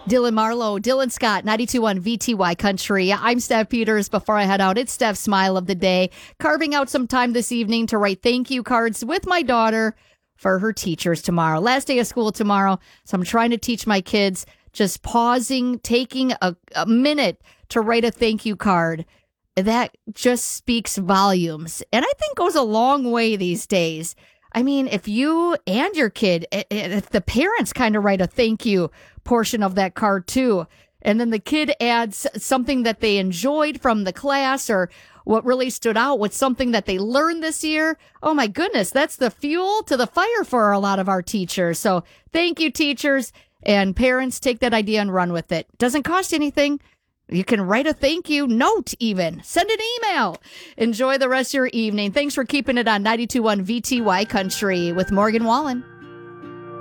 Dylan Marlowe, Dylan Scott, 92.1 VTY Country. I'm Steph Peters. Before I head out, it's Steph's Smile of the Day. Carving out some time this evening to write thank you cards with my daughter for her teachers tomorrow. Last day of school tomorrow, so I'm trying to teach my kids just pausing, taking a minute to write a thank you card. That just speaks volumes, and I think goes a long way these days. I mean, if you and your kid, if the parents kind of write a thank you portion of that card too, and then the kid adds something that they enjoyed from the class or what really stood out with something that they learned this year. Oh my goodness, that's the fuel to the fire for a lot of our teachers. So thank you, teachers, and parents, take that idea and run with it. Doesn't cost anything. You can write a thank you note even. Send an email. Enjoy the rest of your evening. Thanks for keeping it on 92.1 VTY Country with Morgan Wallen.